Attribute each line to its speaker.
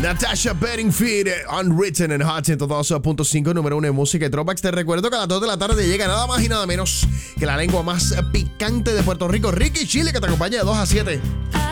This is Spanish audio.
Speaker 1: Natasha Bedingfield, Unwritten en Hot 102.5, número 1 en música y throwbacks. Te recuerdo que a las 2 de la tarde llega nada más y nada menos que la lengua más picante de Puerto Rico, Ricky Chile, que te acompaña de 2 a 7.